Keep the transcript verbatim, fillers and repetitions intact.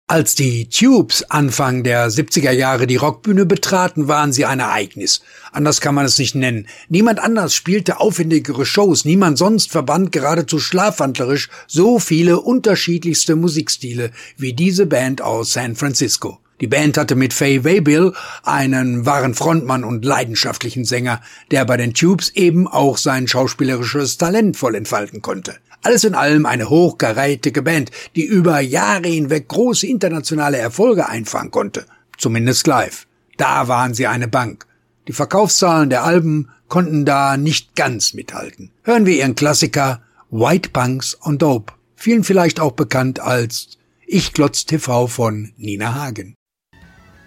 Als die Tubes Anfang der siebziger Jahre die Rockbühne betraten, waren sie ein Ereignis. Anders kann man es nicht nennen. Niemand anders spielte aufwendigere Shows, niemand sonst verband geradezu schlafwandlerisch so viele unterschiedlichste Musikstile wie diese Band aus San Francisco. Die Band hatte mit Fay Waybill einen wahren Frontmann und leidenschaftlichen Sänger, der bei den Tubes eben auch sein schauspielerisches Talent voll entfalten konnte. Alles in allem eine hochkarätige Band, die über Jahre hinweg große internationale Erfolge einfahren konnte. Zumindest live. Da waren sie eine Bank. Die Verkaufszahlen der Alben konnten da nicht ganz mithalten. Hören wir ihren Klassiker White Punks on Dope. Vielen vielleicht auch bekannt als Ich Glotz T V von Nina Hagen.